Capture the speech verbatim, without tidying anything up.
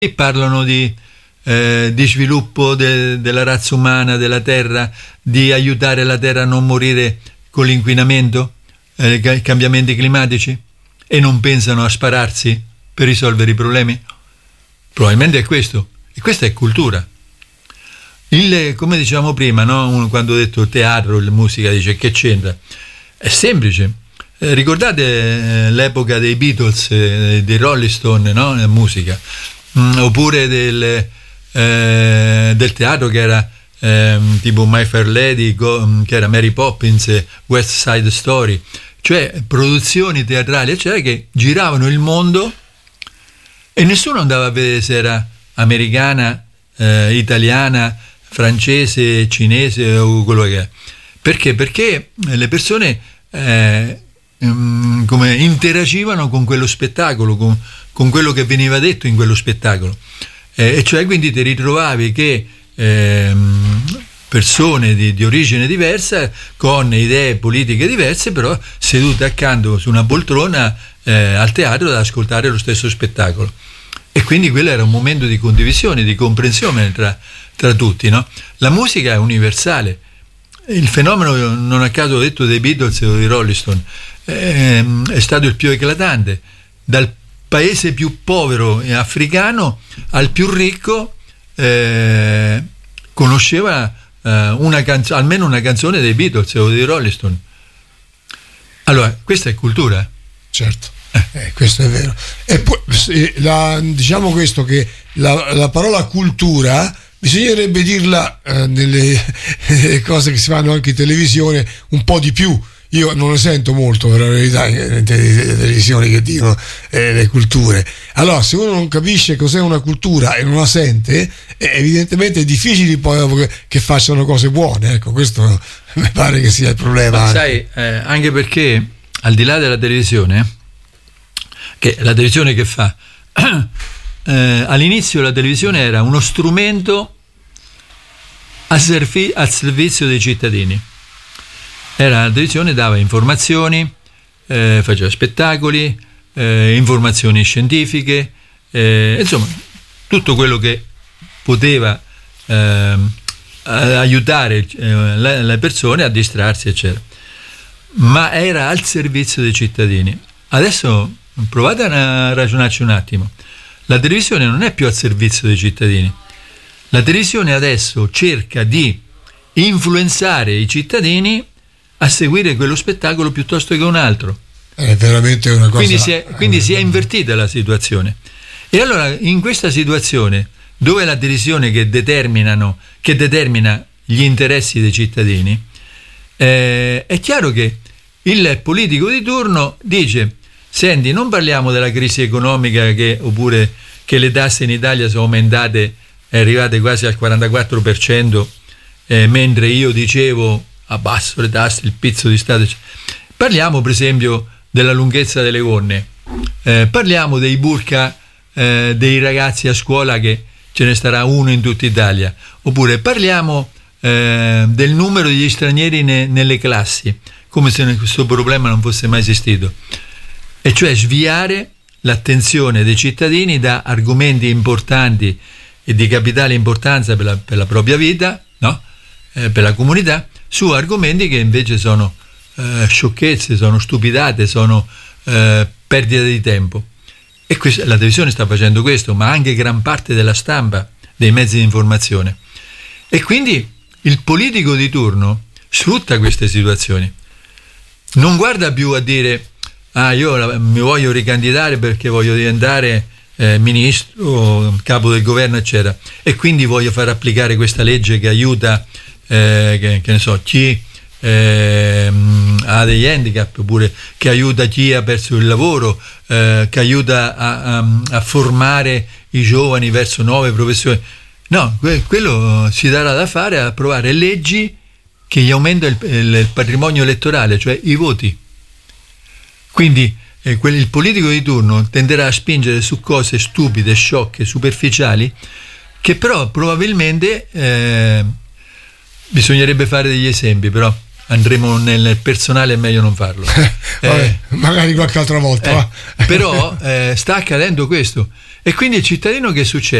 e parlano di, eh, di sviluppo de, della razza umana, della terra, di aiutare la terra a non morire con l'inquinamento, eh, i cambiamenti climatici, e non pensano a spararsi per risolvere i problemi. Probabilmente è questo, e questa è cultura. Il, come dicevamo prima, no? Uno, quando ho detto teatro, la musica, dice che c'entra? È semplice. Eh, ricordate eh, l'epoca dei Beatles, eh, dei Rolling Stone, no? La musica. Mm, oppure del, eh, del teatro che era eh, tipo My Fair Lady, go, che era Mary Poppins, West Side Story, cioè produzioni teatrali eccetera che giravano il mondo e nessuno andava a vedere se era americana, eh, italiana, francese, cinese o quello che è. Perché? Perché le persone eh, um, come interagivano con quello spettacolo, con, con quello che veniva detto in quello spettacolo, eh, e cioè quindi ti ritrovavi che eh, persone di, di origine diversa, con idee politiche diverse, però sedute accanto su una poltrona eh, al teatro ad ascoltare lo stesso spettacolo. E quindi quello era un momento di condivisione, di comprensione tra, tra tutti, no? La musica è universale. Il fenomeno, non a caso ho detto dei Beatles o dei Rolling Stone, è, è stato il più eclatante. Dal paese più povero e africano al più ricco eh, conosceva eh, una canzo- almeno una canzone dei Beatles o dei Rolling Stone. Allora, questa è cultura. Certo. Eh, questo è vero. E poi la, diciamo questo, che la, la parola cultura bisognerebbe dirla eh, nelle, nelle cose che si fanno anche in televisione un po' di più. Io non ne sento molto, per la verità, in televisioni che dicono eh, le culture. Allora, se uno non capisce cos'è una cultura e non la sente, eh, evidentemente è difficile poi che facciano cose buone. Ecco, questo mi pare che sia il problema. Ma sai, eh, anche perché al di là della televisione, che la televisione che fa? Eh, all'inizio la televisione era uno strumento a servi- al servizio dei cittadini. Era, la televisione dava informazioni, eh, faceva spettacoli, eh, informazioni scientifiche, eh, insomma tutto quello che poteva eh, aiutare eh, le, le persone a distrarsi eccetera, ma era al servizio dei cittadini. Adesso provate a ragionarci un attimo. La televisione non è più al servizio dei cittadini. La televisione adesso cerca di influenzare i cittadini a seguire quello spettacolo piuttosto che un altro. È veramente una cosa. Quindi si è, quindi si è invertita la situazione. E allora in questa situazione, dove la televisione che determinano, che determina gli interessi dei cittadini, eh, è chiaro che il politico di turno dice: senti, non parliamo della crisi economica che, oppure che le tasse in Italia sono aumentate, è arrivate quasi al quarantaquattro per cento, eh, mentre io dicevo abbasso le tasse, il pizzo di Stato. Parliamo per esempio della lunghezza delle gonne, eh, parliamo dei burqa eh, dei ragazzi a scuola, che ce ne starà uno in tutta Italia, oppure parliamo eh, del numero degli stranieri ne, nelle classi, come se questo problema non fosse mai esistito. E cioè sviare l'attenzione dei cittadini da argomenti importanti e di capitale importanza per la, per la propria vita, no? eh, per la comunità, su argomenti che invece sono eh, sciocchezze, sono stupidate, sono eh, perdita di tempo. E questa, la televisione sta facendo questo, ma anche gran parte della stampa, dei mezzi di informazione. E quindi il politico di turno sfrutta queste situazioni. Non guarda più a dire: ah, io mi voglio ricandidare perché voglio diventare eh, ministro, capo del governo eccetera, e quindi voglio far applicare questa legge che aiuta eh, che, che ne so, chi eh, ha degli handicap, oppure che aiuta chi ha perso il lavoro, eh, che aiuta a, a, a formare i giovani verso nuove professioni. No, que- quello si darà da fare a approvare leggi che gli aumenta il, il, il patrimonio elettorale, cioè i voti. Quindi eh, quel, il politico di turno tenderà a spingere su cose stupide, sciocche, superficiali, che però probabilmente eh, bisognerebbe fare degli esempi, però andremo nel personale, è meglio non farlo. Vabbè, eh, magari qualche altra volta. eh, però eh, sta accadendo questo, e quindi il cittadino che succede?